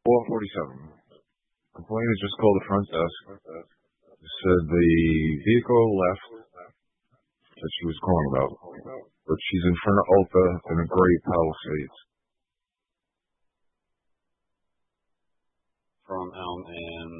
447. Complainant just called the front desk. Said the vehicle left that she was calling about, but she's in front of Ulta in a gray Palisades. From Elm and